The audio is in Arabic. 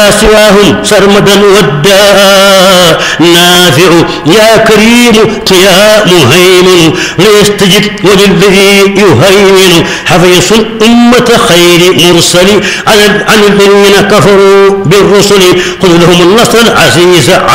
على سواهم سرمدا ودا نافع يا كريم يا مهيمن ليستجب وللذي يهيمن حفيص أمة خير مرسل عن الذين كفروا بالرسل خذ لهم النصر العزيز